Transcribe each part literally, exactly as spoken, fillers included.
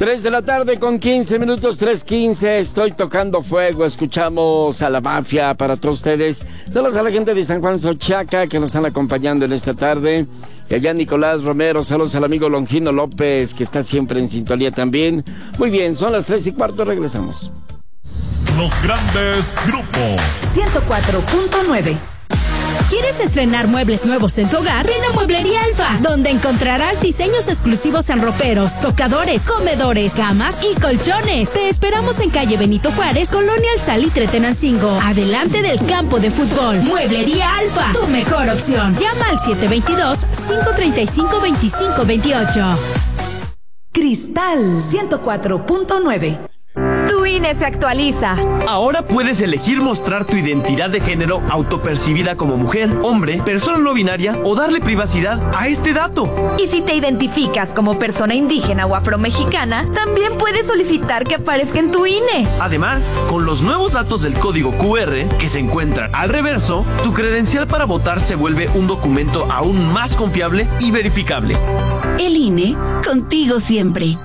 tres de la tarde con quince minutos, tres quince, estoy tocando fuego, escuchamos a la mafia para todos ustedes. Saludos a la gente de San Juan Xochaca que nos están acompañando en esta tarde. Y allá Nicolás Romero, saludos al amigo Longino López que está siempre en sintonía también. Muy bien, son las tres y cuarto, regresamos. Los grandes grupos. ciento cuatro punto nueve. ¿Quieres estrenar muebles nuevos en tu hogar? Ven a Mueblería Alfa, donde encontrarás diseños exclusivos en roperos, tocadores, comedores, camas y colchones. Te esperamos en calle Benito Juárez, Colonia El Salitre, Tenancingo, adelante del campo de fútbol. Mueblería Alfa, tu mejor opción. Llama al siete veintidós, cinco treinta y cinco, veinticinco veintiocho. Cristal ciento cuatro punto nueve. Tu I N E se actualiza. Ahora puedes elegir mostrar tu identidad de género autopercibida como mujer, hombre, persona no binaria o darle privacidad a este dato. Y si te identificas como persona indígena o afromexicana, también puedes solicitar que aparezca en tu I N E. Además, con los nuevos datos del código Q R que se encuentran al reverso, tu credencial para votar se vuelve un documento aún más confiable y verificable. El I N E, contigo siempre.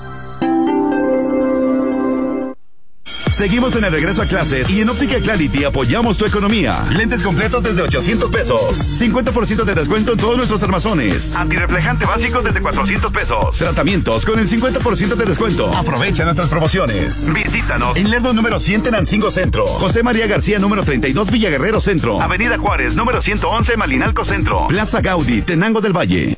Seguimos en el regreso a clases y en Óptica Clarity apoyamos tu economía. Lentes completos desde ochocientos pesos. cincuenta por ciento de descuento en todos nuestros armazones. Antirreflejante básico desde cuatrocientos pesos. Tratamientos con el cincuenta por ciento de descuento. Aprovecha nuestras promociones. Visítanos en Lerdo número cien, Tenancingo Centro. José María García número treinta y dos, Villaguerrero Centro. Avenida Juárez número ciento once, Malinalco Centro. Plaza Gaudí, Tenango del Valle.